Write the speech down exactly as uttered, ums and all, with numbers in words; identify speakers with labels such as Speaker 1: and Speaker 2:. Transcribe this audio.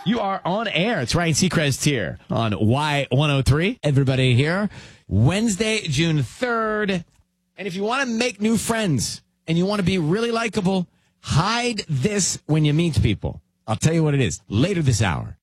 Speaker 1: You are on air. It's Ryan Seacrest here on Y one oh three. Everybody here. Wednesday, June third. And if you want to make new friends and you want to be really likable, hide this when you meet people. I'll tell you what it is later this hour.